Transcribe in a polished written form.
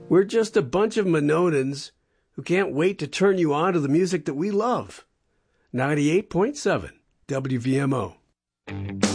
We're just a bunch of Monodans who can't wait to turn you on to the music that we love. 98.7 WVMO.